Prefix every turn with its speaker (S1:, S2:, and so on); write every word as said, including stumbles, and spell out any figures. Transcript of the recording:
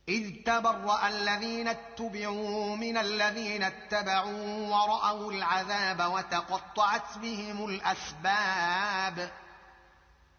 S1: إذ تبرأ الذين اتبعوا من الذين اتبعوا ورأوا العذاب وتقطعت بهم الأسباب